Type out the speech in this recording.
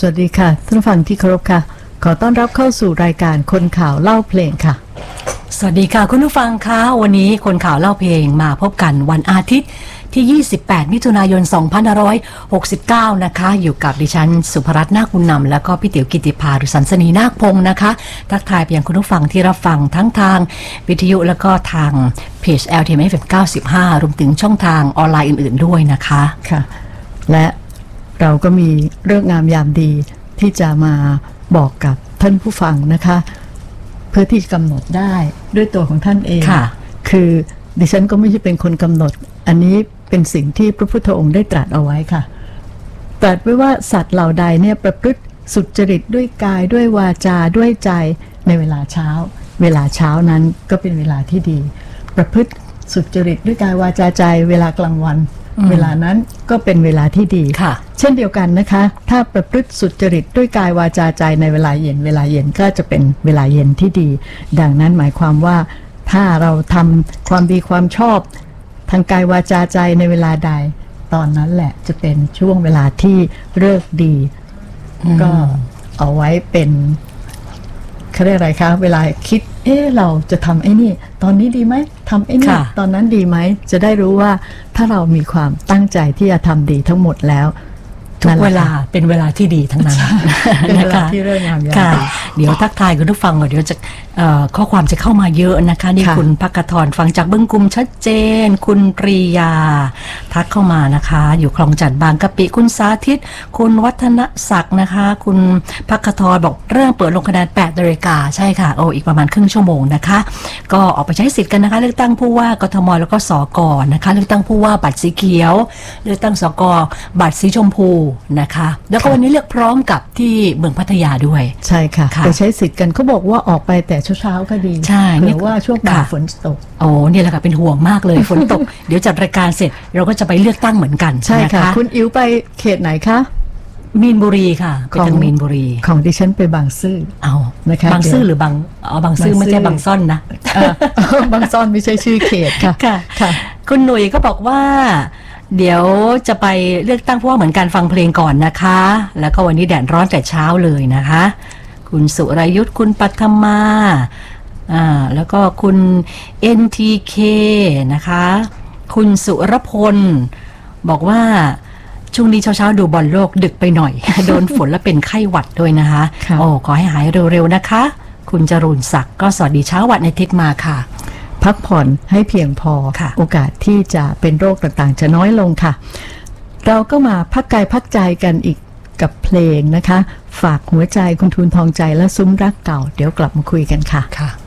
วัสดีค่ะท่านผู้ฟังที่เคารพค่ะขอต้อนรับเข้าสู่รายการคนข่าวเล่าเพลงค่ะสวัสดีค่ะคุณผู้ฟังคะวันนี้คนข่าวเล่าเพลงมาพบกันวันอาทิตย์ที่28มิถุนายน2569นะคะอยู่กับดิฉันสุภรัตน์นาคบุญนำแล้วก็พี่ติ๋วกิติภาหรือสันสนีนาคพงศ์นะคะทักทายไปยังคุณผู้ฟังที่รับฟังทั้งทางวิทยุแล้วก็ทางเพจ LTM FM95 รวมถึงช่องทางออนไลน์อื่นๆด้วยนะคะค่ะและเราก็มีเรื่องงามยามดีที่จะมาบอกกับท่านผู้ฟังนะคะเพื่อที่จะกำหนดได้ด้วยตัวของท่านเองคือดิฉันก็ไม่ใช่เป็นคนกำหนดอันนี้เป็นสิ่งที่พระพุทธองค์ได้ตรัสเอาไว้ค่ะตรัสไว้ว่าสัตว์เหล่าใดเนี่ยประพฤติสุจริตด้วยกายด้วยวาจาด้วยใจในเวลาเช้าเวลาเช้านั้นก็เป็นเวลาที่ดีประพฤติสุจริตด้วยกายวาจาใจเวลากลางวันเวลานั้นก็เป็นเวลาที่ดีเช่นเดียวกันนะคะถ้าประพฤติสุจริตด้วยกายวาจาใจในเวลาเย็นเวลาเย็นก็จะเป็นเวลาเย็นที่ดีดังนั้นหมายความว่าถ้าเราทำความดีความชอบทางกายวาจาใจในเวลาใดตอนนั้นแหละจะเป็นช่วงเวลาที่ฤกษ์ดีก็เอาไว้เป็นเขาเรียกอะไรคะเวลาคิดเราจะทำไอ้นี่ตอนนี้ดีไหมทำไอ้นี่ตอนนั้นดีไหมจะได้รู้ว่าถ้าเรามีความตั้งใจที่จะทำดีทั้งหมดแล้วทุกเวลาเป็นเวลาที่ดีทั้งนั้นเป็นเวลาที่เรื่องงามยามดีเดี๋ยวทักทายคุณผู้ฟังก่อนเดี๋ยวจะข้อความจะเข้ามาเยอะนะคะนี่คุณภักธรฟังจากบึงกุมชัดเจนคุณปรียาทักเข้ามานะคะอยู่คลองจันทน์บางกะปิคุณสาธิตคุณวัฒนศักดิ์นะคะคุณภักธรบอกเริ่มเปิดลงคะแนน 8 นาฬิกาใช่ค่ะอีกประมาณครึ่งชั่วโมงนะคะก็ออกไปใช้สิทธิ์กันนะคะเลือกตั้งผู้ว่ากทมแล้วก็สกนะคะเลือกตั้งผู้ว่าบัตรสีเขียวเลือกตั้งสกบัตรสีชมพูนะคะแล้วก็วันนี้เลือกพร้อมกับที่เมืองพัทยาด้วยใช่ค่ะไปใช้สิทธิ์กันเขาบอกว่าออกไปแต่เช้าก็ดีใช่เผื่อว่าช่วงบ่ายฝนตกเนี่ยแหละค่ะเป็นห่วงมากเลยฝนตก เดี๋ยวจัดรายการเสร็จเราก็จะไปเลือกตั้งเหมือนกันใช่ค่ะคุณอิ๋วไปเขตไหนคะมีนบุรีค่ะไปทางมีนบุรีของดิฉันไปบางซื่อนะคะบางซื่อหรือบางบางซื่อไม่ใช่บางซ่อนนะบางซ่อนไม่ใช่ชื่อเขตค่ะค่ะคุณหนุ่ยก็บอกว่าเดี๋ยวจะไปเลือกตั้งผู้ว่าเหมือนกันฟังเพลงก่อนนะคะแล้วก็วันนี้แดดร้อนแต่เช้าเลยนะคะคุณสุรยุทธคุณปัทมาแล้วก็คุณ NTK นะคะคุณสุรพลบอกว่าช่วงนี้เช้าๆดูบอลโลกดึกไปหน่อย โดนฝนและเป็นไข้หวัดด้วยนะคะขอให้หายเร็วๆนะคะคุณจรูนศักดิ์ก็สวัสดีเช้าวันอาทิตย์มาค่ะพักผ่อนให้เพียงพอโอกาสที่จะเป็นโรคต่างๆจะน้อยลงค่ะเราก็มาพักกายพักใจกันอีกกับเพลงนะคะฝากหัวใจคุณทูลทองใจและซุ้มรักเก่าเดี๋ยวกลับมาคุยกันค่ะ